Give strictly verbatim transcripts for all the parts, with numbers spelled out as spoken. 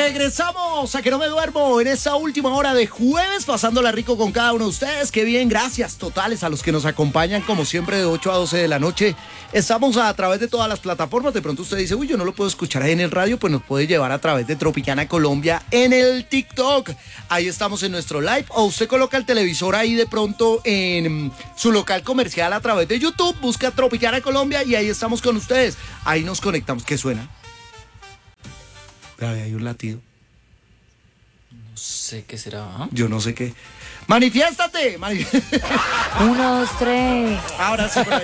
Regresamos a Que No Me Duermo en esta última hora de jueves, pasándola rico con cada uno de ustedes. Qué bien, gracias totales a los que nos acompañan como siempre de ocho a doce de la noche. Estamos a través de todas las plataformas. De pronto usted dice, uy, yo no lo puedo escuchar ahí en el radio, pues nos puede llevar a través de Tropicana Colombia en el TikTok. Ahí estamos en nuestro live. O usted coloca el televisor ahí de pronto en su local comercial a través de YouTube, busca Tropicana Colombia y ahí estamos con ustedes. Ahí nos conectamos. ¿Qué suena? Hay un latido. No sé qué será. ¿eh? Yo no sé qué. ¡Manifiéstate! Manif Uno, dos, tres. Ahora sí por ahí.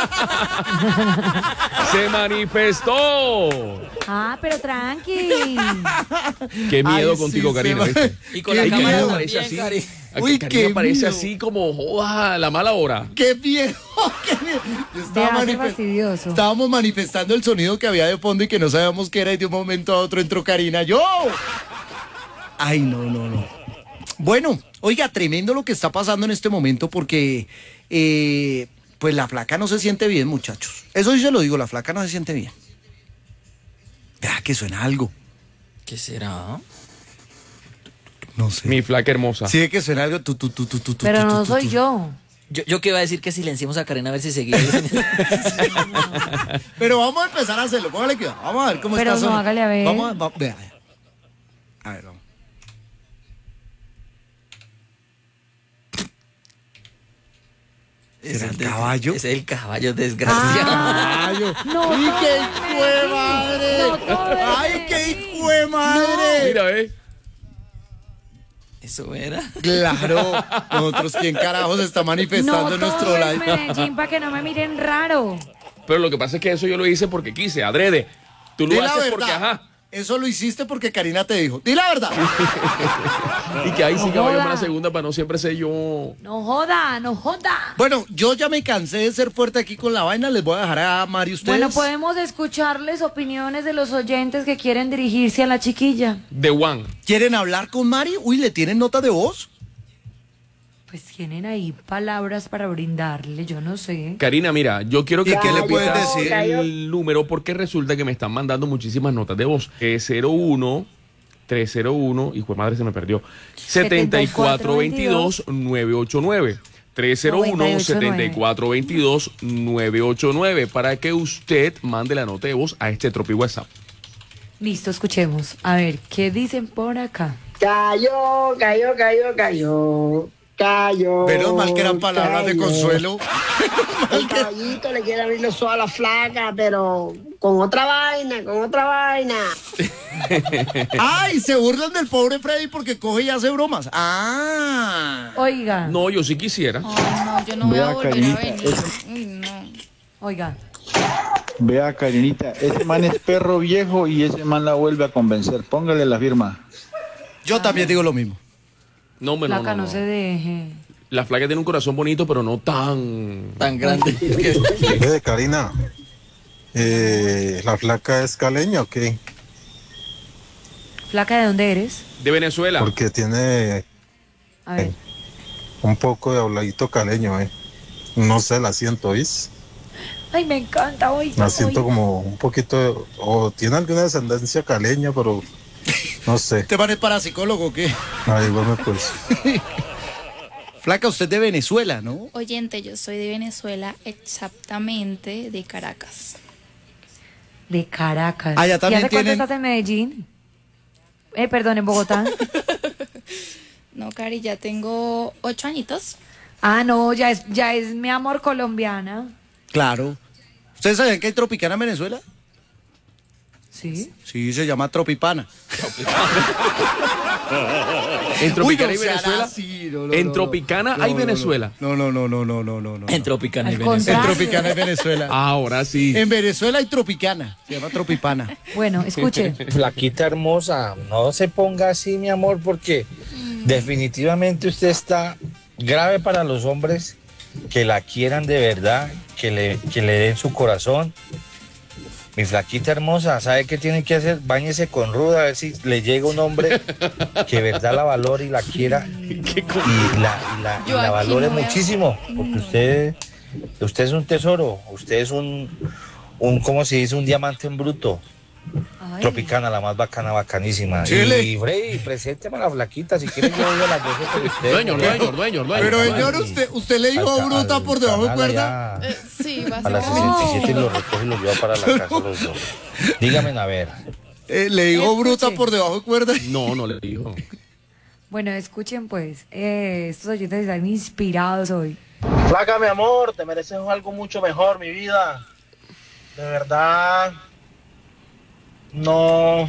¡Se manifestó! Ah, pero tranqui. Qué miedo Ay, contigo, sí, Karina. ¿Viste? Y con Qué la cámara miedo. también, Parece Cari. así. Uy, Karina qué parece miedo. así como, joda, la mala hora. ¡Qué miedo! ¡Qué miedo! Yo estaba Te hace manifest- fastidioso. Estábamos manifestando el sonido que había de fondo y que no sabíamos qué era y de un momento a otro entró Karina. ¡Yo! Ay, no, no, no. Bueno, oiga, tremendo lo que está pasando en este momento porque eh, pues la flaca no se siente bien, muchachos. Eso sí se lo digo, la flaca no se siente bien. Vea que suena algo. ¿Qué será? No sé. Mi flaca hermosa. Sí, que suena algo. Tu, tu, tu, tu, tu, Pero tu, no tu, soy tu. yo. Yo, yo que iba a decir que silenciemos a Karina a ver si seguía. Pero vamos a empezar a hacerlo. Póngale cuidado. Vamos a ver cómo Pero está no, sonando. hágale a ver. Vamos a, va- vea. A ver, vamos. ¿Será el caballo? Es el caballo, desgraciado. Caballo. No, ¡Y qué no, hijo de madre! no, no, ¡Ay, qué hijo de madre! Mira, eh. Eso era. Claro, nosotros quién carajos está manifestando no en nuestro todo es live. Medellín para que no me miren raro. Pero lo que pasa es que eso yo lo hice porque quise, adrede. Tú lo Di la haces verdad. porque, ajá. Eso lo hiciste porque Karina te dijo. Di la verdad. Y que ahí sí No que vaya joda. una segunda para no siempre ser yo. No joda, no joda. Bueno, yo ya me cansé de ser fuerte aquí con la vaina. Les voy a dejar a Mari ustedes. Bueno, podemos escucharles opiniones de los oyentes que quieren dirigirse a la chiquilla. The One. ¿Quieren hablar con Mari? Uy, ¿le tienen nota de voz? Pues tienen ahí palabras para brindarle, yo no sé. Karina, mira, yo quiero que ¿Y tú qué le puedes repitas decir? el número porque resulta que me están mandando muchísimas notas de voz. tres cero uno, tres cero uno, hijo de madre se me perdió. setenta y cuatro veintidós, nueve ochenta y nueve. tres cero uno, setenta y cuatro veintidós, nueve ochenta y nueve para que usted mande la nota de voz a este Tropi WhatsApp. Listo, escuchemos. A ver, ¿qué dicen por acá? Cayó, cayó, cayó, cayó. Cayó. Menos mal que eran palabras de cayó. consuelo. El caballito le quiere abrir los ojos a la flaca, pero con otra vaina, con otra vaina. Ay, se burlan del pobre Freddy porque coge y hace bromas. Ah. Oiga, No, yo sí quisiera. Ay, no, yo no voy a volver a venir. Uy, no. oiga. Vea, Karinita, ese man es perro viejo y ese man la vuelve a convencer. Póngale la firma. Yo también digo lo mismo. No, me no, Flaca, no, no, no. se deje. La flaca tiene un corazón bonito, pero no tan... Tan grande. Ve, Karina, eh, ¿la flaca es caleña o qué? Flaca, ¿de dónde eres? De Venezuela. Porque tiene A ver. un poco de habladito caleño, ¿eh? No sé, la siento, ¿viste? Ay, me encanta, oiga. La siento oiga. como un poquito, de- o tiene alguna descendencia caleña, pero no sé. ¿Este man es parapsicólogo o qué? Ay, bueno, pues. Flaca, usted es de Venezuela, ¿no? Oyente, yo soy de Venezuela, exactamente de Caracas. De Caracas. Ah, ya también ¿Y hace cuánto tienen- estás en Medellín? Eh, perdón, en Bogotá. No, Cari, ya tengo ocho añitos. Ah, no, ya es, ya es mi amor colombiana. Claro. ¿Ustedes sabían que hay Tropicana en Venezuela? Sí. Sí, se llama Tropipana. En Tropicana Uy, hay no sean Venezuela. así, no, no, en no, Tropicana no, hay no, no, Venezuela. No, no, no, no, no, no, no, no. En Tropicana y Al Venezuela. En contrario. Tropicana es Venezuela. Ahora sí. En Venezuela hay Tropicana. Se llama Tropipana. Bueno, escuche. Flaquita hermosa, no se ponga así, mi amor, porque definitivamente usted está grave para los hombres que la quieran de verdad, que le, que le den su corazón. Mi flaquita hermosa, ¿sabe qué tiene que hacer? Báñese con ruda, a ver si le llega un hombre que de verdad la valore y la quiera y la, y la, y Yo la aquí valore no voy a- muchísimo, porque usted, usted es un tesoro, usted es un, un, ¿cómo se dice? Un diamante en bruto. Ay. Tropicana, la más bacana, bacanísima. Chile. Y Freddy, presénteme a la flaquita, si quieren yo voy a las doce con usted. Dueño, dueño, dueño, dueño. Pero dueño. señor, usted, usted le dijo Al- bruta al por debajo de canal cuerda. allá, Eh, sí, a las básicamente. sesenta y siete y lo recoge y lo lleva para la casa los dos. Dígame, a ver. Eh, le dijo Escuche. bruta por debajo de cuerda. No, no le dijo. Bueno, escuchen pues, eh, estos oyentes están inspirados hoy. Flaca, mi amor, te mereces algo mucho mejor, mi vida. De verdad, no,